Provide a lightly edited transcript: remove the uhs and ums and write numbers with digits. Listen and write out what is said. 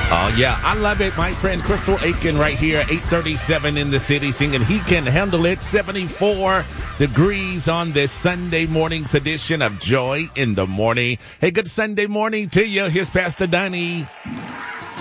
Oh, yeah, I love it. My friend Crystal Aiken right here, 837 in the city, singing He Can Handle It, 74 degrees on this Sunday morning's edition of Joy in the Morning. Hey, good Sunday morning to you. Here's Pastor Donnie.